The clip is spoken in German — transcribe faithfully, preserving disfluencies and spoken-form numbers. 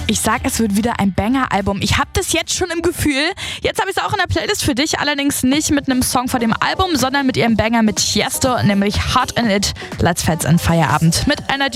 Ich sag, es wird wieder ein Banger-Album. Ich hab das jetzt schon im Gefühl. Jetzt habe ich es auch in der Playlist für dich, allerdings nicht mit einem Song von dem Album, sondern mit ihrem Banger mit Tiesto, nämlich Hot in It. Let's Fets in Feierabend mit einer